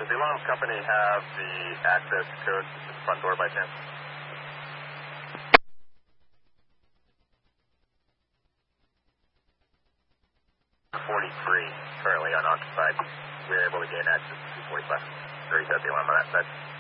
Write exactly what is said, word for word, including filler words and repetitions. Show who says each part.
Speaker 1: Does the alarm company have the access code to the front door by chance? forty-three, currently unoccupied. We were able to gain access to two forty-five. Or reset the alarm on that side.